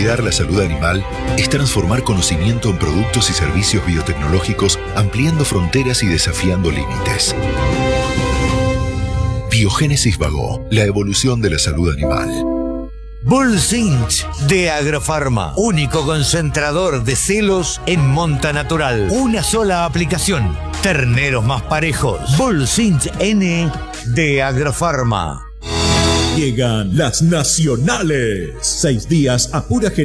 Cuidar la salud animal es transformar conocimiento en productos y servicios biotecnológicos, ampliando fronteras y desafiando límites. Biogénesis Vago, la evolución de la salud animal. Bullcinch de Agrofarma, único concentrador de celos en monta natural. Una sola aplicación, terneros más parejos. Bullcinch N de Agrofarma. Llegan las nacionales. 6 días a pura